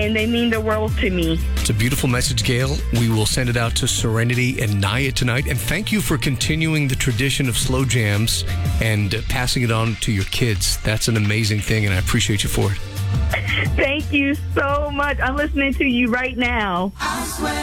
and they mean the world to me. It's a beautiful message, Gail. We will send it out to Serenity and Naya tonight. And thank you for continuing the tradition of slow jams and passing it on to your kids. That's an amazing thing, and I appreciate you for it. Thank you so much. I'm listening to you right now.